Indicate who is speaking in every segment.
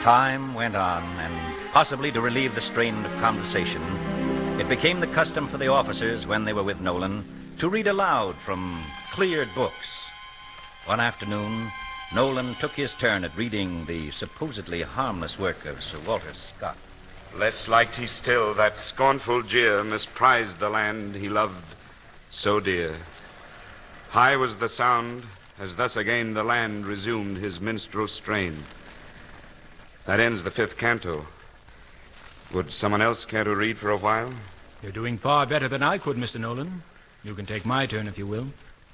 Speaker 1: Time went on, and possibly to relieve the strain of conversation, it became the custom for the officers, when they were with Nolan, to read aloud from cleared books. One afternoon, Nolan took his turn at reading the supposedly harmless work of Sir Walter Scott.
Speaker 2: Less liked he still that scornful jeer misprized the land he loved so dear. High was the sound, as thus again the land resumed his minstrel strain. That ends the 5th canto. Would someone else care to read for a while?
Speaker 3: You're doing far better than I could, Mr. Nolan. You can take my turn if you will.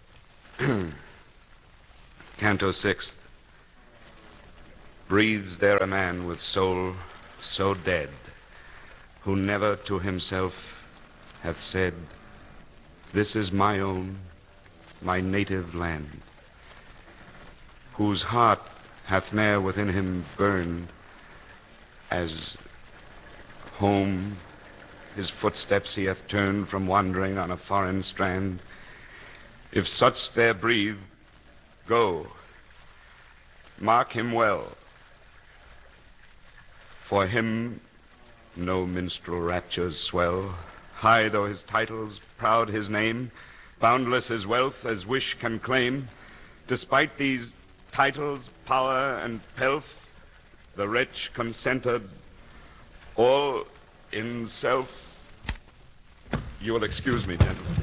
Speaker 2: Canto 6th. Breathes there a man with soul so dead, who never to himself hath said, "This is my own, my native land," whose heart hath ne'er within him burned, as home his footsteps he hath turned from wandering on a foreign strand. If such there breathe, go, mark him well. For him no minstrel raptures swell, high though his titles, proud his name, boundless his wealth as wish can claim. Despite these titles, power, and pelf, the wretch consented, all in self. You will excuse me, gentlemen.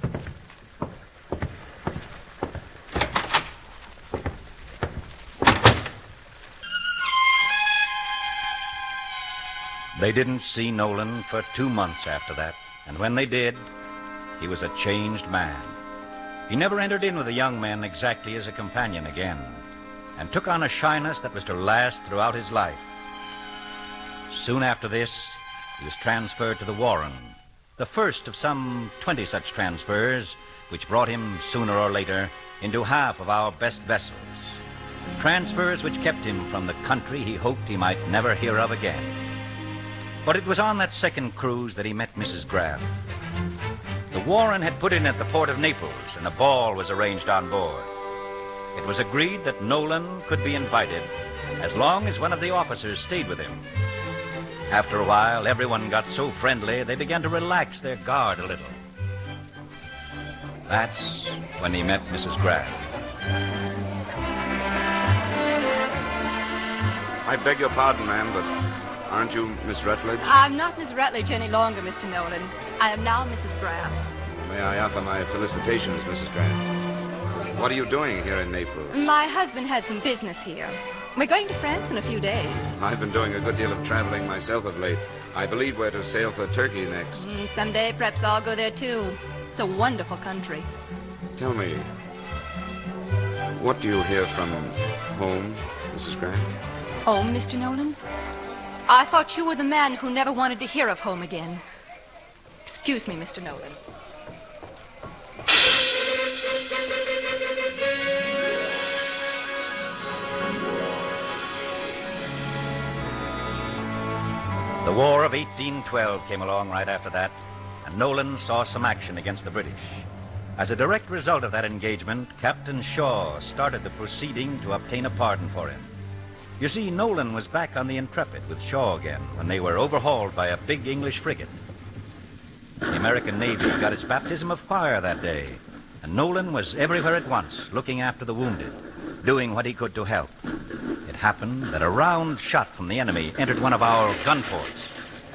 Speaker 1: They didn't see Nolan for 2 months after that, and when they did, he was a changed man. He never entered in with the young men exactly as a companion again, and took on a shyness that was to last throughout his life. Soon after this, he was transferred to the Warren, the first of some 20 such transfers, which brought him, sooner or later, into half of our best vessels. Transfers which kept him from the country he hoped he might never hear of again. But it was on that second cruise that he met Mrs. Graff. The Warren had put in at the port of Naples, and a ball was arranged on board. It was agreed that Nolan could be invited as long as one of the officers stayed with him. After a while, everyone got so friendly they began to relax their guard a little. That's when he met Mrs. Graff.
Speaker 2: I beg your pardon, ma'am, but aren't you Miss Rutledge?
Speaker 4: I'm not Miss Rutledge any longer, Mr. Nolan. I am now Mrs. Graff.
Speaker 2: May I offer my felicitations, Mrs. Grant? What are you doing here in Naples?
Speaker 4: My husband had some business here. We're going to France in a few days.
Speaker 2: I've been doing a good deal of traveling myself of late. I believe we're to sail for Turkey next.
Speaker 4: Someday, perhaps I'll go there, too. It's a wonderful country.
Speaker 2: Tell me, what do you hear from home, Mrs. Grant?
Speaker 4: Home, Mr. Nolan? I thought you were the man who never wanted to hear of home again. Excuse me, Mr. Nolan.
Speaker 1: The War of 1812 came along right after that, and Nolan saw some action against the British. As a direct result of that engagement, Captain Shaw started the proceeding to obtain a pardon for him. You see, Nolan was back on the Intrepid with Shaw again when they were overhauled by a big English frigate. The American Navy got its baptism of fire that day, and Nolan was everywhere at once, looking after the wounded, doing what he could to help. It happened that a round shot from the enemy entered one of our gun ports.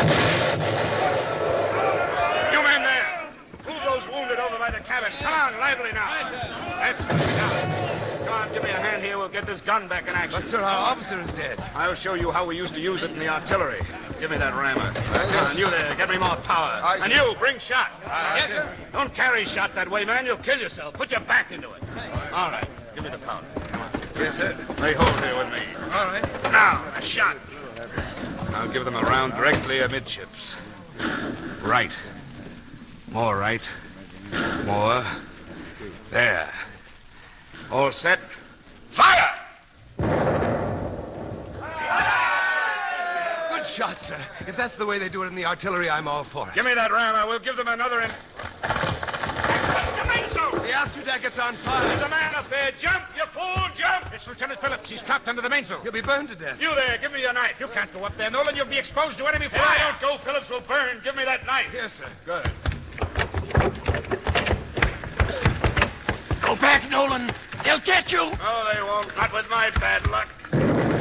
Speaker 2: You men there! Move those wounded over by the cabin. Come on, lively now. That's right. Now, come on, give me a hand here. We'll get this gun back in action.
Speaker 5: But, sir, our officer is dead.
Speaker 2: I'll show you how we used to use it in the artillery. Give me that rammer. Come on, you there. Get me more power. And you, bring shot.
Speaker 5: Yes, sir.
Speaker 2: Don't carry shot that way, man. You'll kill yourself. Put your back into it. All right. Give me the powder. Come on.
Speaker 5: Yes, sir.
Speaker 2: Lay hold here with me.
Speaker 5: All right.
Speaker 2: Now, a shot. I'll give them a round directly amidships. Right. More right. More. There. All set. Fire!
Speaker 5: Good shot, sir. If that's the way they do it in the artillery, I'm all for it.
Speaker 2: Give me that rammer. We'll give them another in.
Speaker 5: The after deck is on fire.
Speaker 6: There's a man up there. Jump, you fool, jump! It's Lieutenant Phillips. He's trapped under the mainsail.
Speaker 5: He'll be burned to death.
Speaker 6: You there, give me your knife. You can't go up there, Nolan. You'll be exposed to enemy fire. If I don't go, Phillips will burn. Give me that knife.
Speaker 5: Yes, sir.
Speaker 6: Good.
Speaker 7: Go back, Nolan. They'll get you.
Speaker 6: Oh, they won't. Not with my bad luck.